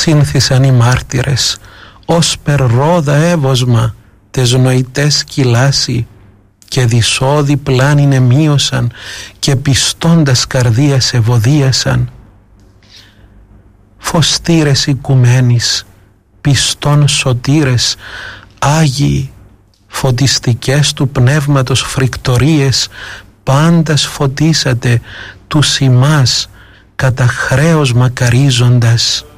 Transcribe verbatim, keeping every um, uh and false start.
Σύνθησαν οι μάρτυρες, ως περρόδα εύωσμα, τες νοητές κυλάσει, και δυσόδη πλάνην εμείωσαν, και πιστώντας καρδίας ευωδίασαν. Φωστήρες οικουμένης, πιστών σωτήρες, Άγιοι, φωτιστικές του πνεύματος φρικτορίες, πάντας φωτίσατε τους ημάς κατά χρέος μακαρίζοντας.